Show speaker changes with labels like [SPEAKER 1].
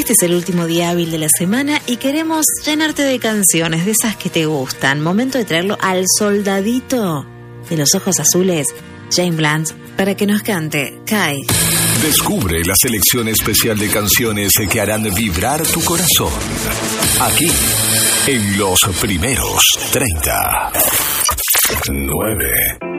[SPEAKER 1] Este es el último día hábil de la semana y queremos llenarte de canciones, de esas que te gustan. Momento de traerlo al soldadito de los ojos azules, James Blunt, para que nos cante Kai.
[SPEAKER 2] Descubre la selección especial de canciones que harán vibrar tu corazón. Aquí, en los primeros 30. 9.